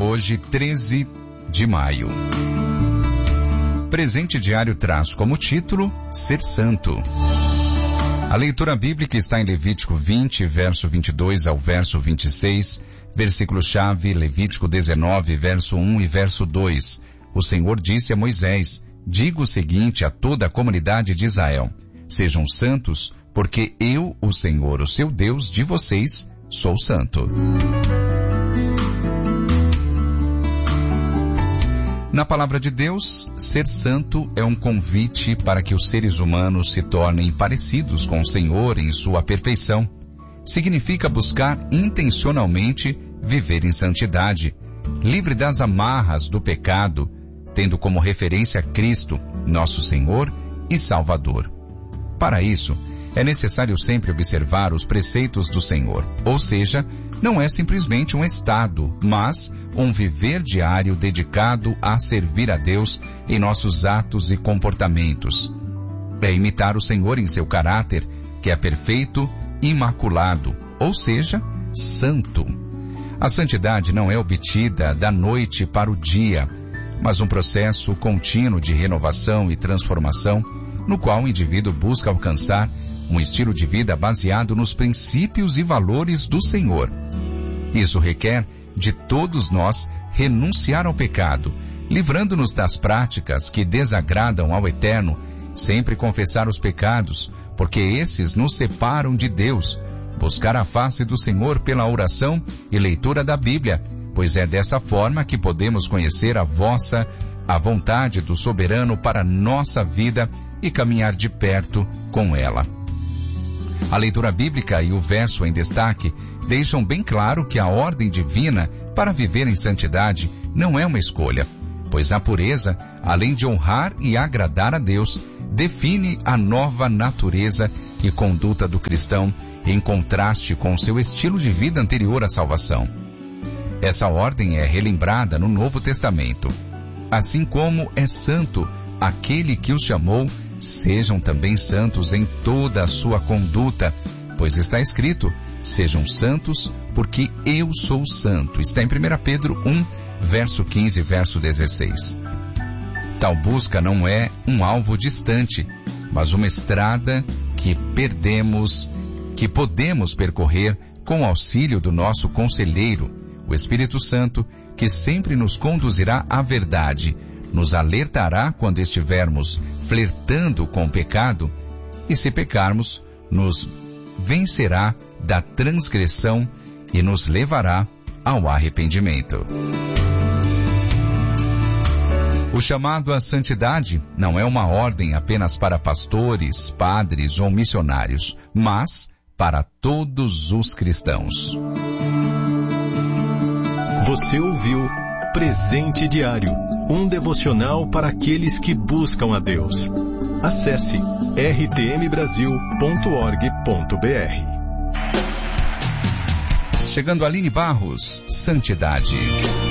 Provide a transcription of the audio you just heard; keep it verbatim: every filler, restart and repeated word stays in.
Hoje, treze de maio. Presente diário traz como título Ser Santo. A leitura bíblica está em Levítico vinte, verso vinte e dois ao verso vinte e seis, versículo-chave Levítico dezenove, verso um e verso dois. O Senhor disse a Moisés: diga o seguinte a toda a comunidade de Israel: sejam santos, porque eu, o Senhor, o seu Deus, de vocês, sou santo. Na palavra de Deus, ser santo é um convite para que os seres humanos se tornem parecidos com o Senhor em sua perfeição. Significa buscar intencionalmente viver em santidade, livre das amarras do pecado, tendo como referência Cristo, nosso Senhor e Salvador. Para isso, é necessário sempre observar os preceitos do Senhor, ou seja, não é simplesmente um estado, mas um viver diário dedicado a servir a Deus em nossos atos e comportamentos. É imitar o Senhor em seu caráter, que é perfeito, imaculado, ou seja, santo. A santidade não é obtida da noite para o dia, mas um processo contínuo de renovação e transformação, no qual o indivíduo busca alcançar um estilo de vida baseado nos princípios e valores do Senhor. Isso requer de todos nós renunciar ao pecado, livrando-nos das práticas que desagradam ao Eterno, sempre confessar os pecados, porque esses nos separam de Deus, buscar a face do Senhor pela oração e leitura da Bíblia, pois é dessa forma que podemos conhecer a vossa, a vontade do soberano para nossa vida e caminhar de perto com ela. A leitura bíblica e o verso em destaque deixam bem claro que a ordem divina para viver em santidade não é uma escolha, pois a pureza, além de honrar e agradar a Deus, define a nova natureza e conduta do cristão em contraste com seu estilo de vida anterior à salvação. Essa ordem é relembrada no Novo Testamento. Assim como é santo aquele que os chamou, sejam também santos em toda a sua conduta, pois está escrito: sejam santos, porque eu sou santo. Está em primeira Pedro um, verso quinze e verso dezesseis. Tal busca não é um alvo distante, mas uma estrada que perdemos, que podemos percorrer com o auxílio do nosso conselheiro, o Espírito Santo, que sempre nos conduzirá à verdade, nos alertará quando estivermos flertando com o pecado, e se pecarmos, nos vencerá da transgressão e nos levará ao arrependimento. O chamado à santidade não é uma ordem apenas para pastores, padres ou missionários, mas para todos os cristãos. Você ouviu Presente Diário, um devocional para aqueles que buscam a Deus. Acesse r t m brasil ponto org ponto b r. Chegando a Aline Barros, Santidade.